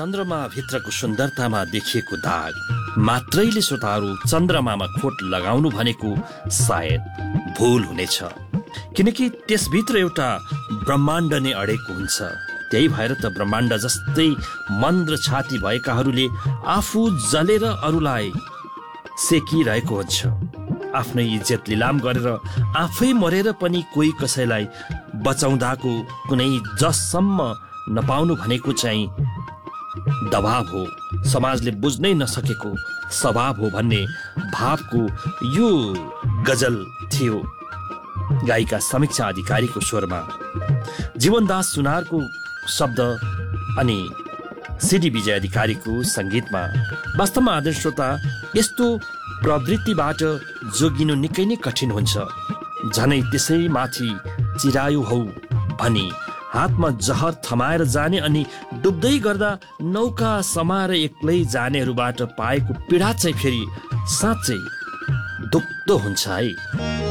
चन्द्रमाभित्रको सुन्दरतामा देखिएको दाग मात्रैले श्रोताहरू चन्द्रमामा खोट लगाउनु भनेको सायद भूल हुनेछ, किनकि त्यसभित्र एउटा ब्रह्माण्ड नै अडेको हुन्छ। त्यही भएर त ब्रह्माण्ड जस्तै मन्द्र छाती भएकाहरूले आफू जलेर अरूलाई सेकिरहेको हुन्छ। आफ्नै इज्जत लिलाम गरेर आफै मरेर पनि कोही कसैलाई बचाउँदाको कुनै जससम्म नपाउनु भनेको चाहिँ दबाव हो, समाजले बुझ्नै नसकेको स्वभाव हो भन्ने भावको यो गजल थियो गायिका समीक्षा अधिकारीको स्वरमा। जीवनदास सुनारको शब्द अनि सिडी विजय अधिकारीको सङ्गीतमा। वास्तवमा आदर्श श्रोता, यस्तो प्रवृत्तिबाट जोगिनु निकै नै कठिन हुन्छ। झनै त्यसै माथि चिरायु हौ भनी हातमा जहर थमाएर जाने अनि डुब्दै गर्दा नौका समाएर एक्लै जानेहरूबाट पाएको पीडा चाहिँ फेरि साँच्चै दुख्दो हुन्छ है।